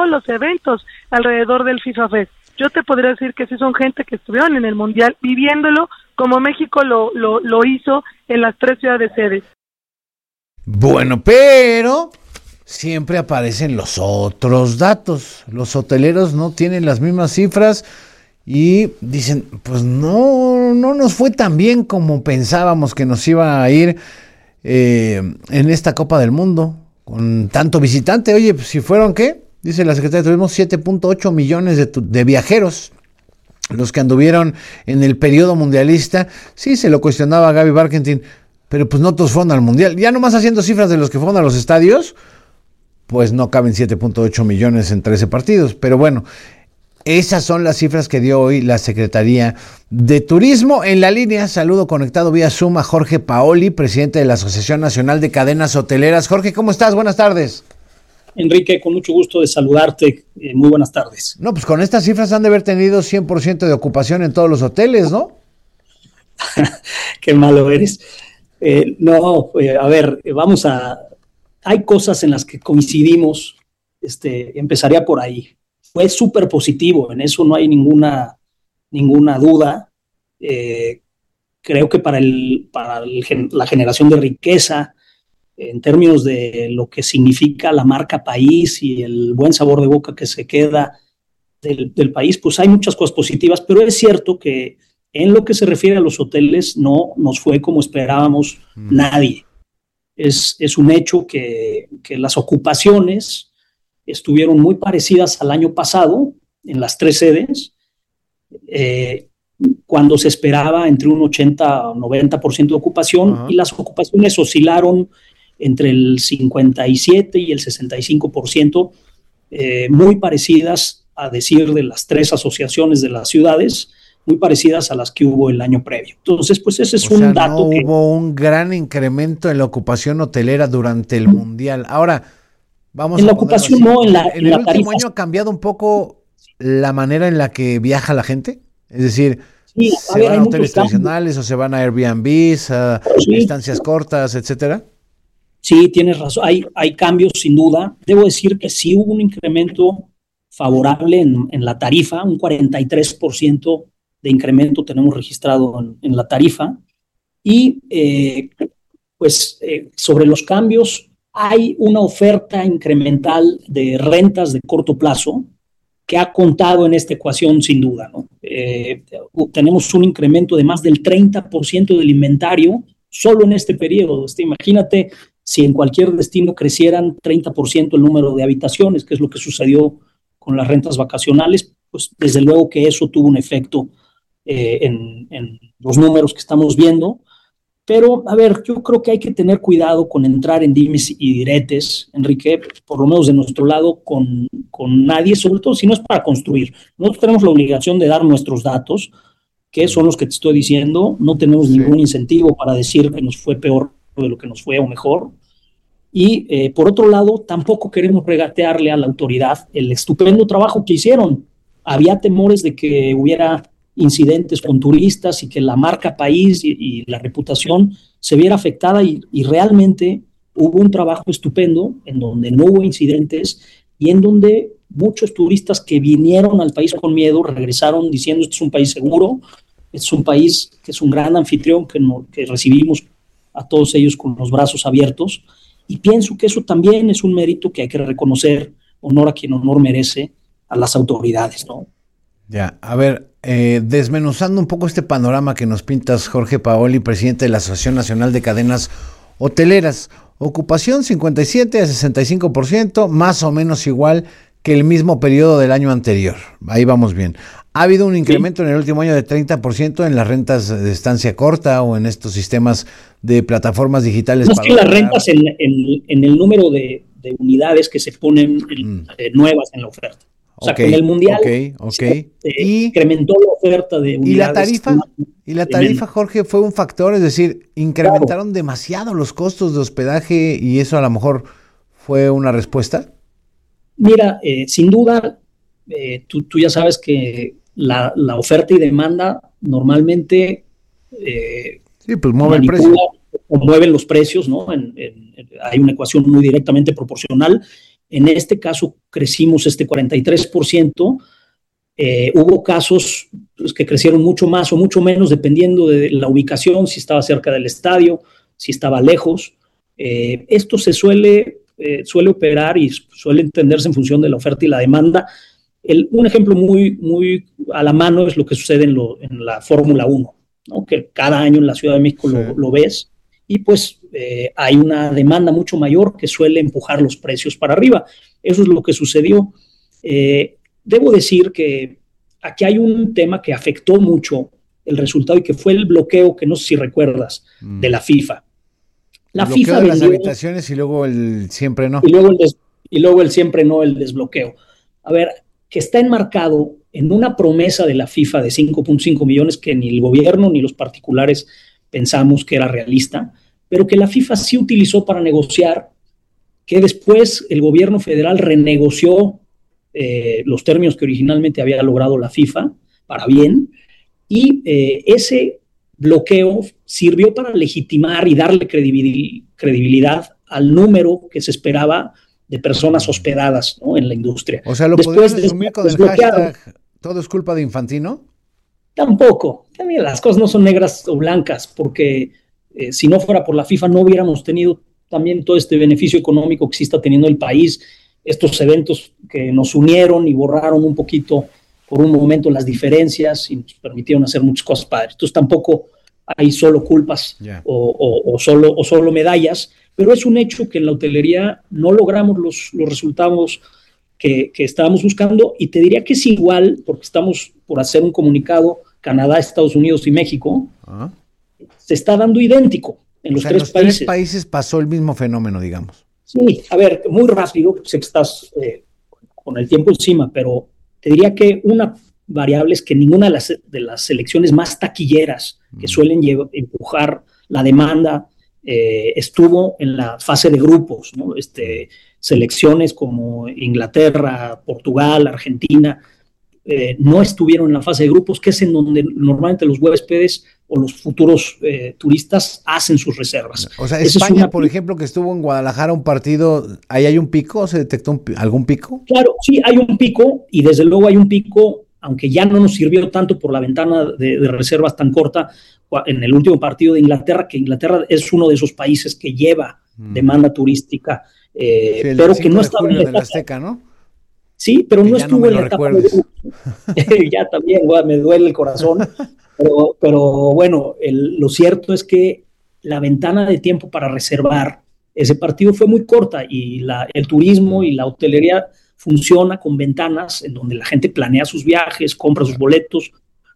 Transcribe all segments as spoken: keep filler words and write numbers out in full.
todos los eventos alrededor del FIFA Fest. Yo te podría decir que sí son gente que estuvieron en el Mundial viviéndolo como México lo, lo, lo hizo en las tres ciudades sedes. Bueno, pero siempre aparecen los otros datos. Los hoteleros no tienen las mismas cifras y dicen, pues no, no nos fue tan bien como pensábamos que nos iba a ir eh, en esta Copa del Mundo, con tanto visitante. Oye, pues si fueron, ¿qué? Dice la Secretaría de Turismo, siete punto ocho millones de, tu, de viajeros, los que anduvieron en el periodo mundialista. Sí, se lo cuestionaba a Gaby Barkentin, pero pues no todos fueron al Mundial. Ya nomás haciendo cifras de los que fueron a los estadios, pues no caben siete punto ocho millones en trece partidos. Pero bueno, esas son las cifras que dio hoy la Secretaría de Turismo. En la línea, saludo conectado vía Zoom a Jorge Paoli, presidente de la Asociación Nacional de Cadenas Hoteleras. Jorge, ¿cómo estás? Buenas tardes. Enrique, con mucho gusto de saludarte. Eh, muy buenas tardes. No, pues con estas cifras han de haber tenido cien por ciento de ocupación en todos los hoteles, ¿no? Qué malo eres. Eh, no, eh, a ver, eh, vamos a... Hay cosas en las que coincidimos. Este, empezaría por ahí. Fue súper positivo, en eso no hay ninguna, ninguna duda. Eh, creo que para, el, para el, la generación de riqueza, en términos de lo que significa la marca país y el buen sabor de boca que se queda del, del país, pues hay muchas cosas positivas, pero es cierto que en lo que se refiere a los hoteles no nos fue como esperábamos mm. nadie. Es, es un hecho que, que las ocupaciones estuvieron muy parecidas al año pasado en las tres sedes, eh, cuando se esperaba entre un ochenta o noventa por ciento de ocupación, uh-huh. y las ocupaciones oscilaron entre el cincuenta y siete y el sesenta y cinco por ciento, eh, muy parecidas, a decir de las tres asociaciones de las ciudades, muy parecidas a las que hubo el año previo. Entonces, pues ese es o un sea, dato no que... hubo un gran incremento en la ocupación hotelera durante el Mundial. Ahora, vamos en a la ocupación no, en la En, en el la último tarifa. año ha cambiado un poco la manera en la que viaja la gente. Es decir, sí, a ¿se ver, van a hoteles tradicionales o se van a Airbnbs, a sí. estancias cortas, etcétera? Sí, tienes razón. Hay, hay cambios, sin duda. Debo decir que sí hubo un incremento favorable en, en la tarifa, un cuarenta y tres por ciento de incremento tenemos registrado en, en la tarifa. Y eh, pues eh, sobre los cambios, hay una oferta incremental de rentas de corto plazo que ha contado en esta ecuación sin duda, ¿no? Eh, tenemos un incremento de más del treinta por ciento del inventario solo en este periodo. Este, imagínate si en cualquier destino crecieran treinta por ciento el número de habitaciones, que es lo que sucedió con las rentas vacacionales, pues desde luego que eso tuvo un efecto eh, en, en los números que estamos viendo. Pero, a ver, yo creo que hay que tener cuidado con entrar en dimes y diretes, Enrique, por lo menos de nuestro lado, con, con nadie, sobre todo si no es para construir. Nosotros tenemos la obligación de dar nuestros datos, que son los que te estoy diciendo. No tenemos sí. ningún incentivo para decir que nos fue peor de lo que nos fue o mejor. Y, eh, por otro lado, tampoco queremos regatearle a la autoridad el estupendo trabajo que hicieron. Había temores de que hubiera incidentes con turistas y que la marca país y, y la reputación se viera afectada y, y realmente hubo un trabajo estupendo en donde no hubo incidentes y en donde muchos turistas que vinieron al país con miedo regresaron diciendo este es un país seguro, es un país que es un gran anfitrión, que, no, que recibimos a todos ellos con los brazos abiertos, y pienso que eso también es un mérito que hay que reconocer, honor a quien honor merece, a las autoridades, ¿no? Ya, a ver, eh, desmenuzando un poco este panorama que nos pintas, Jorge Paoli, presidente de la Asociación Nacional de Cadenas Hoteleras. Ocupación cincuenta y siete a sesenta y cinco por ciento, más o menos igual que el mismo periodo del año anterior. Ahí vamos bien. ¿Ha habido un incremento sí. en el último año de treinta por ciento en las rentas de estancia corta o en estos sistemas de plataformas digitales? No es que las rentas en, en, en el número de, de unidades que se ponen en, mm. eh, nuevas en la oferta. O sea, okay, con el Mundial okay, okay. Se, se y, incrementó la oferta de unidades. ¿Y la tarifa? ¿Y la tarifa, Jorge, fue un factor? Es decir, ¿incrementaron claro. demasiado los costos de hospedaje y eso a lo mejor fue una respuesta? Mira, eh, sin duda, eh, tú, tú ya sabes que la, la oferta y demanda normalmente eh, sí, pues mueve el precio. O mueven los precios, ¿no? En, en, en, hay una ecuación muy directamente proporcional. En este caso crecimos este cuarenta y tres por ciento. Eh, hubo casos pues, que crecieron mucho más o mucho menos dependiendo de la ubicación, si estaba cerca del estadio, si estaba lejos. Eh, esto se suele, eh, suele operar y suele entenderse en función de la oferta y la demanda. El, un ejemplo muy, muy a la mano es lo que sucede en, lo, en la Fórmula uno, ¿no? Que cada año en la Ciudad de México sí. lo, lo ves y pues eh, hay una demanda mucho mayor que suele empujar los precios para arriba. Eso es lo que sucedió. Eh, debo decir que aquí hay un tema que afectó mucho el resultado y que fue el bloqueo, que no sé si recuerdas, mm. de la FIFA. La el FIFA bloqueo de vendió, las habitaciones y luego el siempre no. Y luego el, des, y luego el siempre no, el desbloqueo. A ver, que está enmarcado en una promesa de la FIFA de cinco punto cinco millones que ni el gobierno ni los particulares pensamos que era realista, pero que la FIFA sí utilizó para negociar, que después el gobierno federal renegoció eh, los términos que originalmente había logrado la FIFA, para bien, y eh, ese bloqueo sirvió para legitimar y darle credibil- credibilidad al número que se esperaba de personas hospedadas, ¿no? En la industria. O sea, ¿lo podrías resumir con el hashtag todo es culpa de Infantino? Tampoco. También las cosas no son negras o blancas, porque eh, si no fuera por la FIFA no hubiéramos tenido también todo este beneficio económico que sí está teniendo el país, estos eventos que nos unieron y borraron un poquito por un momento las diferencias y nos permitieron hacer muchas cosas padres. Entonces tampoco hay solo culpas yeah. o, o, o, solo, o solo medallas, pero es un hecho que en la hotelería no logramos los, los resultados que, que estábamos buscando, y te diría que es igual, porque estamos por hacer un comunicado, Canadá, Estados Unidos y México, uh-huh. se está dando idéntico en los, o sea, tres, en los países. tres países pasó el mismo fenómeno, digamos. Sí, a ver, muy rápido, sé que estás eh, con el tiempo encima, pero te diría que una variable es que ninguna de las, de las selecciones más taquilleras que suelen llevar, empujar la demanda eh, estuvo en la fase de grupos, ¿no? Este, selecciones como Inglaterra, Portugal, Argentina, eh, no estuvieron en la fase de grupos, que es en donde normalmente los huéspedes o los futuros eh, turistas hacen sus reservas. O sea, Esa España, es una... por ejemplo, que estuvo en Guadalajara un partido, ¿ahí hay un pico? ¿Se detectó un, algún pico? Claro, sí, hay un pico, y desde luego hay un pico, aunque ya no nos sirvió tanto por la ventana de, de reservas tan corta en el último partido de Inglaterra, que Inglaterra es uno de esos países que lleva mm. demanda turística, eh, sí, pero que no estaba en la Azteca, ¿no? Sí, pero que no estuvo no en la etapa de... ya también, bueno, me duele el corazón, pero, pero bueno, el, lo cierto es que la ventana de tiempo para reservar ese partido fue muy corta, y la, el turismo y la hotelería funciona con ventanas en donde la gente planea sus viajes, compra sus boletos.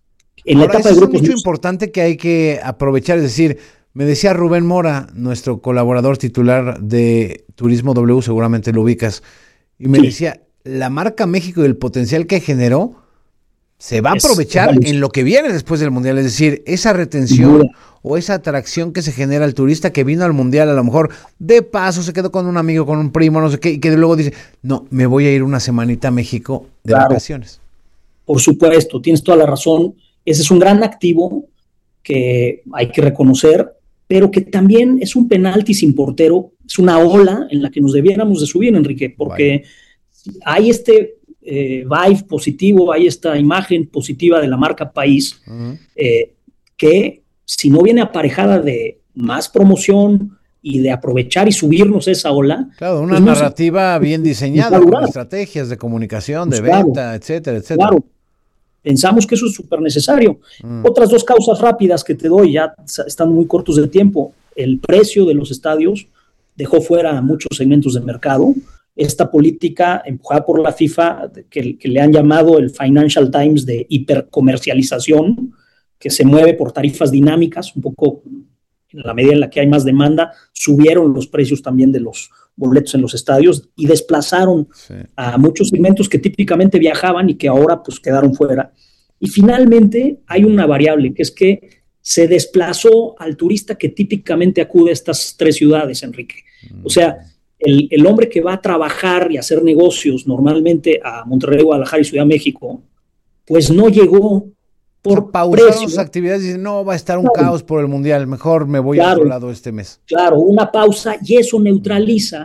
En Ahora, la etapa ese de grupos es un hecho importante que hay que aprovechar, es decir, me decía Rubén Mora, nuestro colaborador titular de Turismo W, seguramente lo ubicas, y me sí. decía, la marca México y el potencial que generó se va a aprovechar es, en lo que viene después del Mundial, es decir, esa retención sí. o esa atracción que se genera al turista que vino al Mundial, a lo mejor de paso se quedó con un amigo, con un primo, no sé qué, y que luego dice, no, me voy a ir una semanita a México de claro. vacaciones. Por supuesto, tienes toda la razón, ese es un gran activo que hay que reconocer, pero que también es un penalti sin portero, es una ola en la que nos debiéramos de subir, Enrique, porque Vaya. hay este eh, vibe positivo, hay esta imagen positiva de la marca país, uh-huh. eh, que si no viene aparejada de más promoción y de aprovechar y subirnos esa ola. Claro, una pues narrativa no, bien diseñada, con estrategias de comunicación, pues de claro, venta, etcétera, etcétera. Claro. Pensamos que eso es súper necesario. Mm. Otras dos causas rápidas que te doy, ya están muy cortos de tiempo. El precio de los estadios dejó fuera a muchos segmentos de mercado. Esta política empujada por la FIFA, que, que le han llamado el Financial Times de hipercomercialización, que se mueve por tarifas dinámicas, un poco en la medida en la que hay más demanda, subieron los precios también de los boletos en los estadios y desplazaron sí. a muchos segmentos que típicamente viajaban y que ahora pues quedaron fuera. Y finalmente hay una variable, que es que se desplazó al turista que típicamente acude a estas tres ciudades, Enrique. Mm. O sea, el, el hombre que va a trabajar y hacer negocios normalmente a Monterrey, Guadalajara y Ciudad de México, pues no llegó por o sea, pausaron sus actividades y dicen, no, va a estar un claro. caos por el Mundial, mejor me voy claro, a otro lado este mes. Claro, una pausa, y eso neutraliza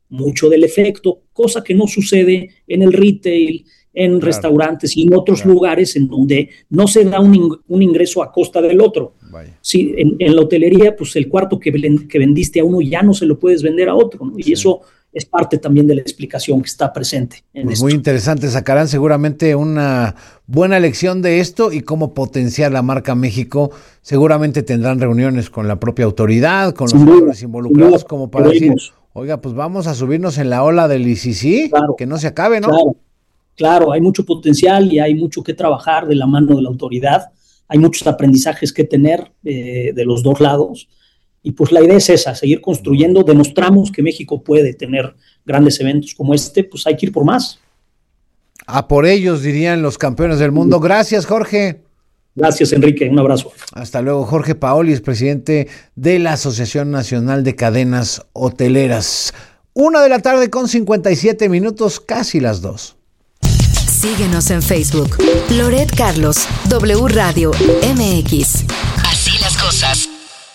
mucho del efecto, cosa que no sucede en el retail, en claro. restaurantes y en otros claro. lugares en donde no se da un, ing- un ingreso a costa del otro. Sí, en, en la hotelería, pues el cuarto que, que vendiste a uno ya no se lo puedes vender a otro, ¿no? Y sí. eso es parte también de la explicación que está presente en pues esto. Muy interesante, sacarán seguramente una buena lección de esto y cómo potenciar la marca México. Seguramente tendrán reuniones con la propia autoridad, con los jugadores involucrados, como para decir, oiga, pues vamos a subirnos en la ola del I C C, claro, que no se acabe, ¿no? Claro, claro, hay mucho potencial y hay mucho que trabajar de la mano de la autoridad. Hay muchos aprendizajes que tener eh, de los dos lados. Y pues la idea es esa, seguir construyendo. Demostramos que México puede tener grandes eventos como este, pues hay que ir por más. A por ellos, dirían los campeones del mundo. Gracias, Jorge. Gracias, Enrique. Un abrazo. Hasta luego. Jorge Paoli es presidente de la Asociación Nacional de Cadenas Hoteleras. Una de la tarde con cincuenta y siete minutos, casi las dos. Síguenos en Facebook. Loret Carlos, W Radio M X. Así las cosas.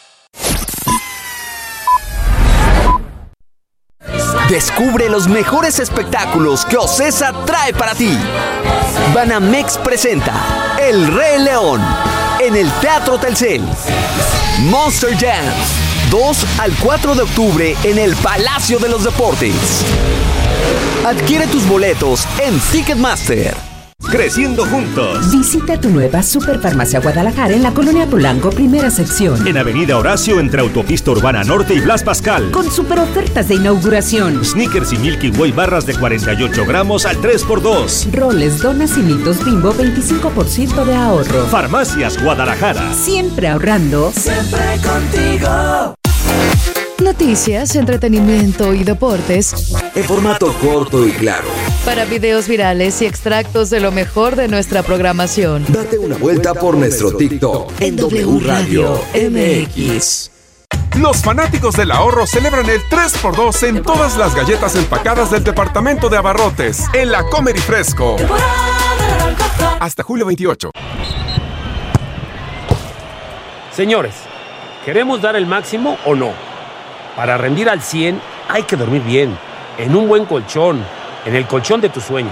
Descubre los mejores espectáculos que Ocesa trae para ti. Banamex presenta El Rey León en el Teatro Telcel. Monster Jam, dos al cuatro de octubre en el Palacio de los Deportes. Adquiere tus boletos en Ticketmaster. Creciendo juntos. Visita tu nueva Superfarmacia Guadalajara en la Colonia Polanco, primera sección. En Avenida Horacio, entre Autopista Urbana Norte y Blas Pascal. Con super ofertas de inauguración. Snickers y Milky Way barras de cuarenta y ocho gramos al tres por dos. Roles, donas y mitos Bimbo, veinticinco por ciento de ahorro. Farmacias Guadalajara. Siempre ahorrando. Siempre contigo. Noticias, entretenimiento y deportes en formato corto y claro. Para videos virales y extractos de lo mejor de nuestra programación. Date una vuelta por nuestro TikTok en W Radio M X. Los fanáticos del ahorro celebran el tres por dos en todas las galletas empacadas del departamento de abarrotes en la Comer y Fresco. Hasta julio veintiocho. Señores, ¿queremos dar el máximo o no? Para rendir al cien hay que dormir bien, en un buen colchón, en el colchón de tus sueños.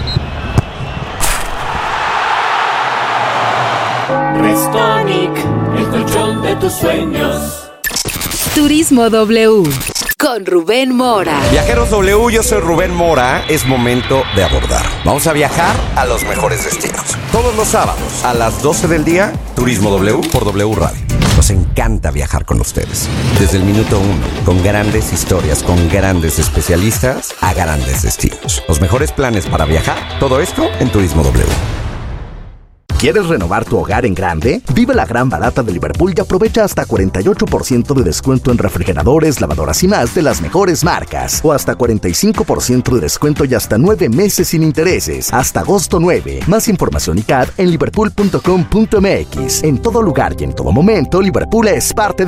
Restonic, el colchón de tus sueños. Turismo W con Rubén Mora. Viajeros W, yo soy Rubén Mora. Es momento de abordar. Vamos a viajar a los mejores destinos. Todos los sábados a las doce del día, Turismo W por W Radio. Nos encanta viajar con ustedes. Desde el minuto uno, con grandes historias, con grandes especialistas a grandes destinos. Los mejores planes para viajar, todo esto en Turismo W. ¿Quieres renovar tu hogar en grande? Vive la gran barata de Liverpool y aprovecha hasta cuarenta y ocho por ciento de descuento en refrigeradores, lavadoras y más de las mejores marcas. O hasta cuarenta y cinco por ciento de descuento y hasta nueve meses sin intereses. Hasta agosto nueve. Más información y C A D en liverpool punto com punto m x. En todo lugar y en todo momento, Liverpool es parte de